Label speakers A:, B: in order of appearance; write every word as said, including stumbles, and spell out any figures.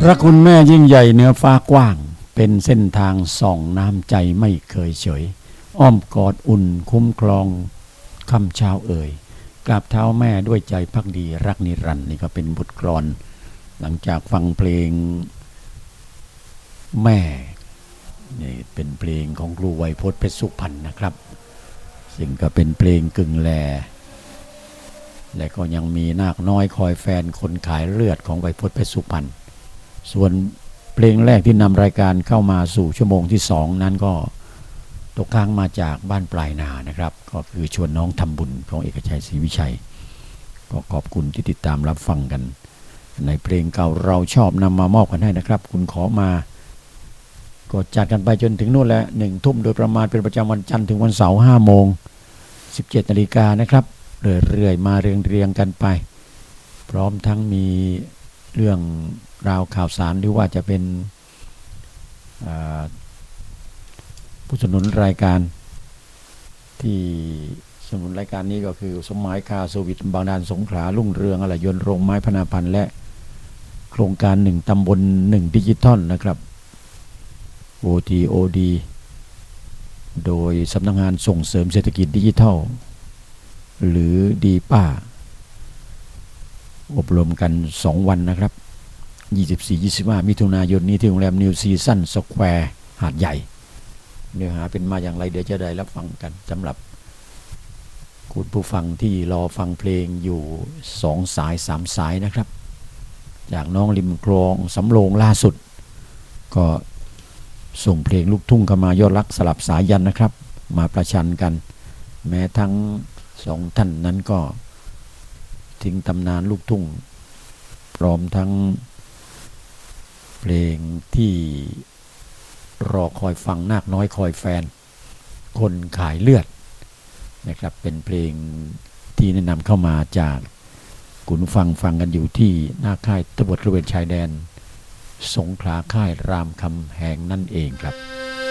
A: พระคุณแม่ยิ่งใหญ่เหนือฟ้ากว้างเป็นเส้นทางส่องน้ำใจไม่เคยเฉยอ้อมกอดอุ่นคุ้มครองคำเช้าเอ่ยกราบเท้าแม่ด้วยใจพักดีรักนิรันดร์นี่ก็เป็นบทกลอนหลังจากฟังเพลงแม่นี่เป็นเพลงของครูไวยพจน์เพชรสุพรรณนะครับซึ่งก็เป็นเพลงกึ่งแลและก็ยังมีนาคน้อยคอยแฟนคนขายเลือดของไวยพจน์เพชรสุพรรณส่วนเพลงแรกที่นำรายการเข้ามาสู่ชั่วโมงที่สองนั้นก็ตกค้างมาจากบ้านปลายนานะครับก็คือชวนน้องทำบุญของเอกชัยศรีวิชัยก็ขอบคุณที่ติดตามรับฟังกันในเพลงเก่าเราชอบนำมามอบกันให้นะครับคุณขอมาก็จัดกันไปจนถึงนู่นแหละหนึ่งทุ่มโดยประมาณเป็นประจำวันจันทร์ถึงวันเสาร์ห้าโมงสิบเจ็ดนาฬิกานะครับเรื่อยๆมาเรียงๆกันไปพร้อมทั้งมีเรื่องราวข่าวสารหรือว่าจะเป็นผู้สนับสนุนรายการที่สนับสนุนรายการนี้ก็คือสมหมายคาสวิทบางดานสงขลาลุ่งเรืองอะไรยนต์โรงไม้พนาพันธ์และโครงการหนึ่งตำบลหนึ่งดิจิทัลนะครับ โอ ที โอ ดี โดยสำนักงานส่งเสริมเศรษฐกิจดิจิทัลหรือดีป้าอบรมกันสองวันนะครับยี่สิบสี่ ยี่สิบห้ามิถุนายนนี้ที่โรงแรมนิวซีซั่นสแควร์หาดใหญ่เนื้อหาเป็นมาอย่างไรเดี๋ยวจะได้รับฟังกันสำหรับคุณผู้ฟังที่รอฟังเพลงอยู่สองสายสามสายนะครับจากน้องริมคลองสำโรงล่าสุดก็ส่งเพลงลูกทุ่งเข้ามายอดรักสลับสายันนะครับมาประชันกันแม้ทั้งสองท่านนั้นก็ทิ้งตำนานลูกทุ่งพร้อมทั้งเพลงที่รอคอยฟังนาคน้อยคอยแฟนคนขายเลือดนะครับเป็นเพลงที่แนะนำเข้ามาจากคุณฟังฟังกันอยู่ที่หน้าค่ายตำรวจตระเวนชายแดนสงขลาค่ายรามคำแหงนั่นเองครับ